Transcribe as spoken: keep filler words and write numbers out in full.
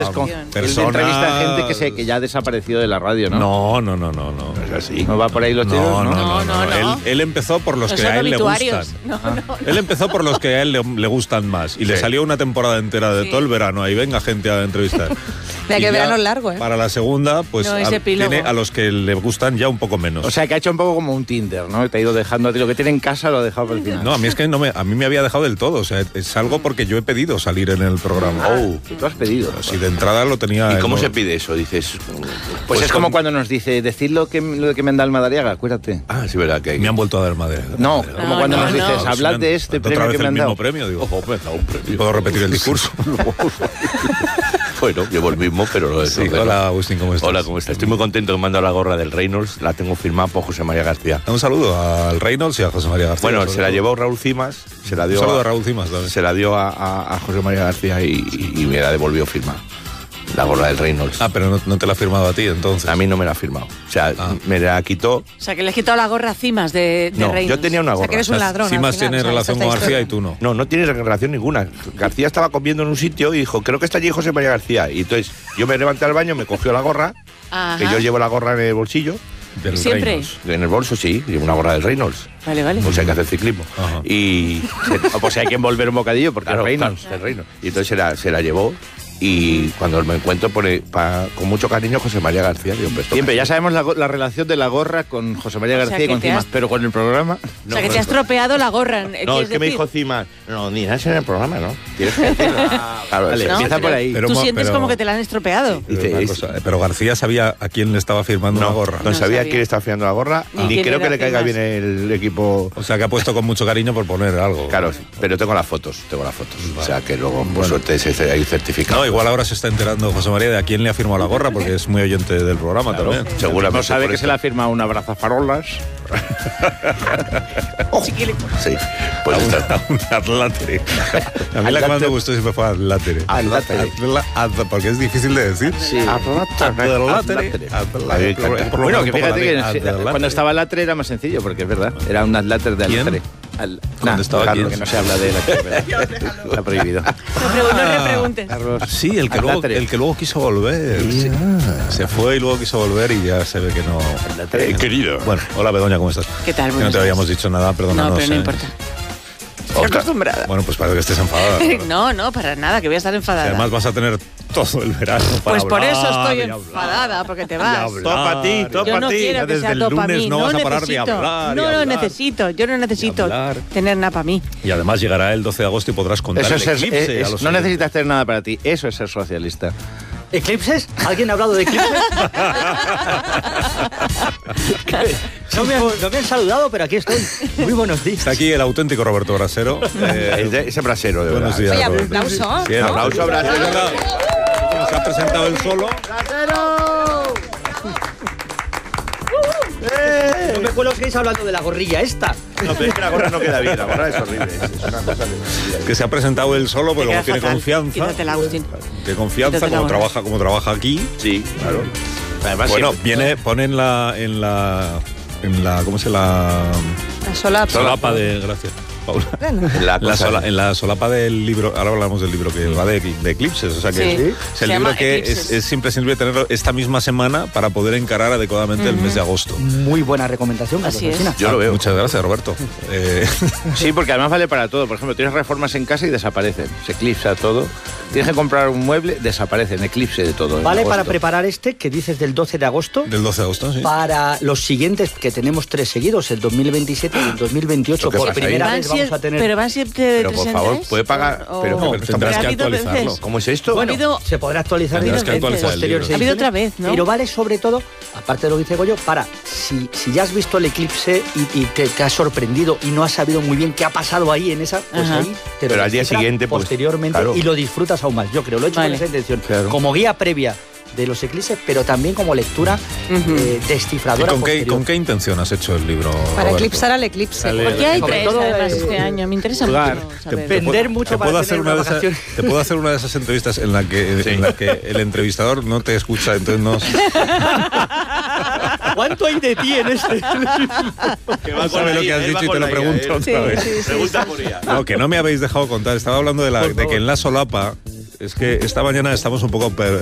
Es con, Persona... entrevista a gente que, se, que ya ha desaparecido de la radio, ¿no? No, no, no, no, no. Es así. ¿No va por ahí los tiros? No, no, no, no. no, no, no. Él, él empezó por los, los que a él le gustan. No, no. Él empezó por los que a él le, le gustan más. Y sí. le salió una temporada entera de sí. todo el verano. Ahí venga gente a entrevistar. Mira que verano es largo, ¿eh? Para la segunda, pues no, a, tiene a los que le gustan ya un poco menos. O sea, que ha hecho un poco como un Tinder, ¿no? Te ha ido dejando a ti. Lo que tiene en casa lo ha dejado por el final. No, a mí es que no me, a mí me había dejado del todo. O sea, es algo porque yo he pedido salir en el programa. Ah, oh, tú has pedido. Si de entrada lo tenía... ¿Y cómo no... se pide eso? Dices... Pues, pues es como con... cuando nos dice, decid lo que, lo que me han dado el Madariaga, acuérdate. Ah, sí, verdad que... Me han vuelto a dar Madariaga. No, no, como cuando no, nos dices, no. hablad de este premio que me han dado. Otra vez el mismo premio, digo, ojo, me he dado un premio. Puedo repetir el discurso. Bueno, llevo el mismo, pero lo de sí, hola, Agustín, ¿cómo estás? Hola, ¿cómo estás? Estoy muy contento que me han dado la gorra del Reynolds. La tengo firmada por José María García. Un saludo al Reynolds y a José María García. Bueno, se la todo. llevó Raúl Cimas. Se la dio Un saludo a, a Raúl Cimas también. Se la dio a, a, a José María García y, y, y me la devolvió firmada. La gorra del Reynolds. Ah, pero no, no te la ha firmado a ti, entonces. A mí no me la ha firmado. O sea, ah. me la quitó... O sea, que le has quitado la gorra a Cimas de, de no, Reynolds. yo tenía una gorra. O sea, que eres un ladrón. Cimas tiene o sea, relación con García y tú no. No, no tiene relación ninguna. García estaba comiendo en un sitio y dijo, creo que está allí José María García. Y entonces yo me levanté al baño, me cogió la gorra, Ajá. que yo llevo la gorra en el bolsillo. Del ¿Siempre? Reynolds. En el bolso, sí, llevo una gorra del Reynolds. Vale, vale. Pues hay que hacer ciclismo. Ajá. Y... o pues hay que envolver un bocadillo porque claro, es Reynolds. Claro, el Reynolds. Y entonces se la, se la llevó. Y cuando me encuentro pone pa, con mucho cariño José María García. Digo, pues, siempre, ya sabemos la, la relación de la gorra con José María García o sea, y con Cimas, has... pero con el programa... No, o sea, que te has tropeado la gorra. No, es que decir? me dijo Cimas, no, ni nada en el programa, ¿no? Tienes que decirlo. Ah, claro, vale, no, empieza pero, por ahí. Pero, tú sientes pero, como que te la han estropeado. Pero, Dice, cosa, pero García sabía a quién le estaba firmando no, la gorra. No, no sabía, sabía a quién le estaba firmando la gorra, ah. ni creo que le caiga bien el equipo... O sea, que ha puesto con mucho cariño por poner algo. Claro, pero tengo las fotos, tengo las fotos. O sea, que luego, por suerte, hay certificado. No, igual ahora se está enterando José María de a quién le ha firmado la gorra, porque es muy oyente del programa claro, también. Seguramente. No sabe que se le ha firmado una brazafarolas. oh, sí, pues un, un atlátere. A mí la que más me gustó siempre fue atlátere. Atlátere. Porque es difícil de decir. Sí. Atlátere. Bueno, que fíjate que cuando estaba Latre era más sencillo, porque es verdad. Era un atláter de Latre. Al, nah, estaba Carlos, que no se habla de él aquí, está prohibido. No, no le preguntes. Carlos, sí, el que, luego, el que luego quiso volver. Sí. Ah, se fue y luego quiso volver y ya se ve que no. Eh, querido. Bueno, hola Begoña, ¿cómo estás? ¿Qué tal? Que no te habíamos dicho nada, perdónanos. No, pero no eh. importa. Estoy acostumbrada. Bueno, pues parece que estés enfadada. No, no, para nada, que voy a estar enfadada. Y además vas a tener todo el verano para Pues por hablar, eso estoy hablar, enfadada, porque te vas. Topa a ti, topa a ti. Yo no quiero que sea topa a mí. No, no vas a parar necesito. De hablar, no, no no necesito. Yo no necesito tener nada para mí. Y además llegará el doce de agosto y podrás contar eso el es, eclipse. Es, a los no oyentes. necesitas tener nada para ti. Eso es ser socialista. ¿Eclipses? ¿Alguien ha hablado de eclipses? no, me han, no me han saludado, pero aquí estoy. Muy buenos días. Está aquí el auténtico Roberto Brasero. Eh, ese brasero, de buenos verdad. días. Oye, aplauso. Sí, aplauso, Brasero. Se ha presentado él solo. ¡Brasero! ¡Eh! No me acuerdo que estáis hablando de la gorrilla esta. No, pero es que la gorra no queda bien, la gorra es horrible. Es una cosa que... que se ha presentado él solo, porque como tiene fatal. confianza. Quítatela, Agustín. Tiene confianza, Quítatela, como bueno. trabaja, como trabaja aquí. Sí, claro. Además, Bueno, siempre, viene, pone en la, en la, en la, ¿cómo se la? La solapa. Solapa de, gracias, Paula. En la, En la, sola, en la solapa del libro, ahora hablamos del libro que va de, de eclipses, o sea que Sí. es, es Se el llama libro que es, Eclipses. es siempre sirve tenerlo esta misma semana para poder encarar adecuadamente uh-huh. el mes de agosto. Muy buena recomendación, Así es. Cristina. Yo Ah, lo veo. Muchas gracias, Roberto. Eh, sí, porque además vale para todo. Por ejemplo, tienes reformas en casa y desaparecen. Se eclipsa todo. Tienes que comprar un mueble, desaparecen. Eclipse de todo. Vale para preparar este que dices del doce de agosto. del doce de agosto, sí. Para los siguientes, que tenemos tres seguidos, el dos mil veintisiete y el dos mil veintiocho. ¿Qué Por pasa primera ¿Van vez siempre- vamos a tener... Pero van siempre de Pero tres por en favor, tres, puede pagar. o- Pero, o- pero tendrás ha que habido actualizarlo. veces. ¿Cómo es esto? Bueno, Ha habido- se podrá actualizar Tendrás en que actualizar el posteriores libro. Ha habido ediciones, otra vez, ¿no? Pero vale sobre todo, aparte de lo que dice Goyo, para, si, si ya has visto el eclipse y, y te, te has sorprendido y no has sabido muy bien qué ha pasado ahí en esa, pues Ajá. ahí te lo Pero al día descifra siguiente, pues, posteriormente, claro. y lo disfrutas aún más. Yo creo, lo he hecho Vale. con esa intención. Claro. Como guía previa de los eclipses, pero también como lectura Ujú. eh, ¿Y descifradora con qué, posterior. con qué intención has hecho el libro, Para Roberto? eclipsar al eclipse. Dale. ¿Por qué hay Sobre tres todo, además eh, este año? Me interesa jugar. mucho Te- saber. te Vender puedo- mucho te para puedo tener hacer una una de esas, vacación. Te puedo hacer una de esas entrevistas en la que, en la que el entrevistador no te escucha, entonces no... ¿Cuánto hay de ti en este? Que no sabe lo que has dicho y te lo pregunto Sí, otra vez. sí, sí. Pregunta por ella. No, que no me habéis dejado contar. Estaba hablando de, la, de que en la solapa Es que esta mañana estamos un poco